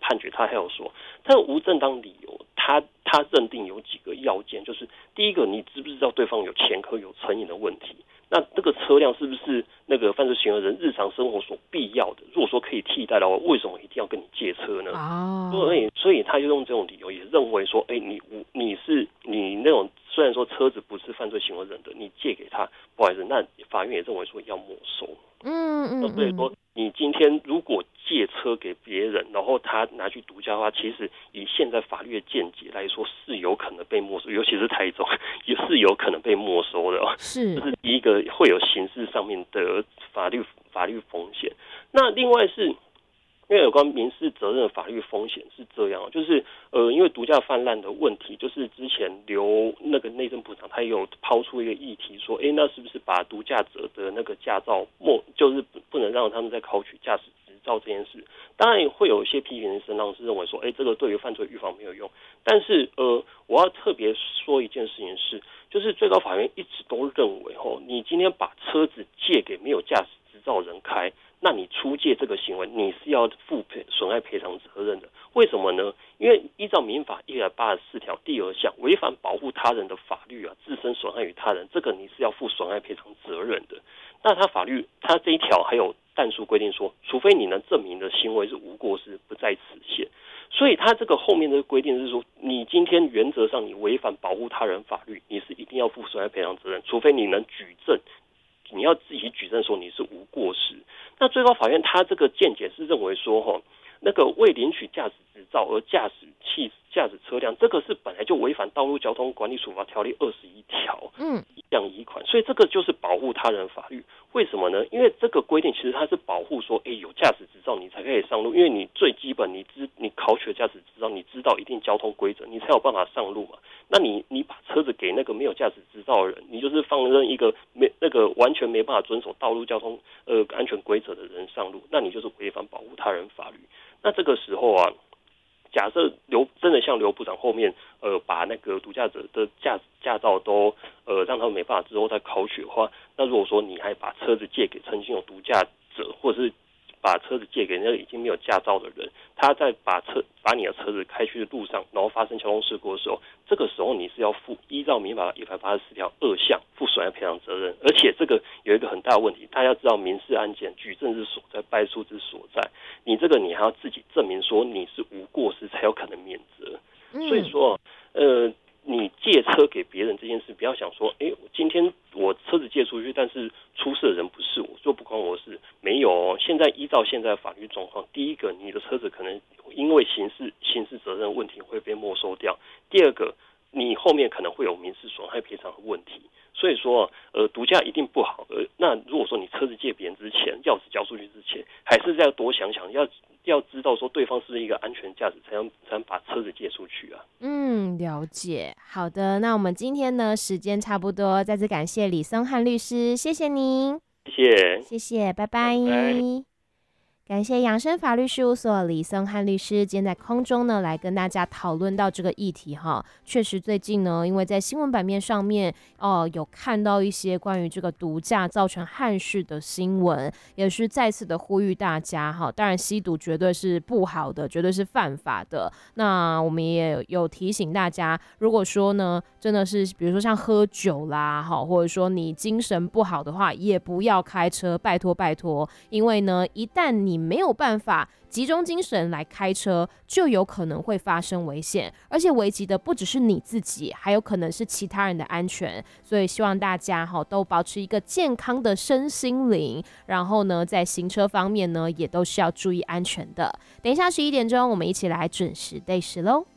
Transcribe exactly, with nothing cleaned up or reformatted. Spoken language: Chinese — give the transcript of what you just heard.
判决他还有说，他的无正当理由，他他认定有几个要件，就是第一个，你知不知道对方有前科、有成瘾的问题？那这个车辆是不是那个犯罪行为人日常生活所必要的？如果说可以替代的话，为什么一定要跟你借车呢？ 哦， 所以所以他就用这种理由，也认为说，哎、欸，你你是你那种虽然说车子不是犯罪行为人的，你借给他，不好意思，那法院也认为说要没收。 嗯嗯， 所以说你今天如果借车给别人，然后他拿去独家的话，其实以现在法律的见解来说，是有可能被没收，尤其是台中也是有可能被没收的。 是， 这是第一个会有刑事上面的法律法律风险。那另外是。因为有关民事责任的法律风险是这样，就是呃，因为毒驾泛滥的问题，就是之前刘那个内政部长他有抛出一个议题说，哎，那是不是把毒驾者的那个驾照没，就是不能让他们再考取驾驶执照这件事？当然会有一些批评的声浪是认为说，哎，这个对于犯罪预防没有用。但是呃，我要特别说一件事情是，就是最高法院一直都认为，吼，你今天把车子借给没有驾驶执照人开。那你出借这个行为，你是要负损害赔偿责任的。为什么呢？因为依照民法一百八十四条第二项，违反保护他人的法律啊，自身损害于他人，这个你是要负损害赔偿责任的。那他法律，他这一条还有但书规定说，除非你能证明的行为是无过失，不在此限。所以他这个后面的规定是说，你今天原则上你违反保护他人法律，你是一定要负损害赔偿责任，除非你能举证。你要自己举证说你是无过失。那最高法院他这个见解是认为说，哈，那个未领取驾驶执照而驾驶汽驾驶车辆，这个是本来就违反道路交通管理处罚条例二十一条，嗯，一项一款，所以这个就是保护他人法律。为什么呢？因为这个规定其实它是保护说，哎，有驾驶执照你才可以上路，因为你最基本你知你考取驾驶执照，你知道一定交通规则，你才有办法上路嘛。那你你把车子给那个没有驾驶执照的人，你就是放任一个没那个完全没办法遵守道路交通呃安全规则的人上路，那你就是违反保护他人法律。那这个时候啊，假设刘真的像刘部长后面呃把那个毒驾者的驾驾照都呃让他们没办法之后再考取的话，那如果说你还把车子借给曾经有毒驾者，或者是把车子借给那个已经没有驾照的人，他在把车把你的车子开去的路上，然后发生交通事故的时候，这个时候你是要负依照民法一百八十四条二项负损害赔偿责任。而且这个有一个很大的问题，大家知道民事案件举证之所在，败诉之所在，你这个你还要自己证明说你是无过失才有可能免责。所以说，呃。你借车给别人这件事，不要想说，哎，今天我车子借出去，但是出事的人不是我，就不关我的事。没有哦，现在依照现在的法律状况，第一个，你的车子可能因为刑事刑事责任问题会被没收掉；第二个，你后面可能会有民事损害赔偿的问题。所以说，呃，毒驾一定不好。呃，那如果说你车子借别人之前，钥匙交出去之前，还是要多想想，要要知道说对方是一个安全驾驶，才能才能把车子借出去啊。 嗯，了解。好的，那我们今天呢时间差不多，再次感谢李松翰律师，谢谢您， 谢谢， 谢谢，拜拜。 拜拜。 感谢扬生法律事务所李松翰律师今天在空中呢来跟大家讨论到这个议题哈。确实最近呢，因为在新闻版面上面哦、呃、有看到一些关于这个毒驾造成憾事的新闻，也是再次的呼吁大家哈。当然吸毒绝对是不好的，绝对是犯法的。那我们也有提醒大家，如果说呢真的是比如说像喝酒啦哈，或者说你精神不好的话，也不要开车，拜托拜托。因为呢一旦你你没有办法集中精神来开车，就有可能会发生危险，而且危及的不只是你自己，还有可能是其他人的安全。所以希望大家都保持一个健康的身心灵，然后呢在行车方面呢也都是要注意安全的。等一下十一点钟我们一起来准时对时咯。